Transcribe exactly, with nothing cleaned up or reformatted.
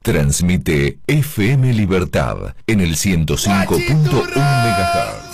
Transmite F M Libertad en el ciento cinco punto uno megahertz.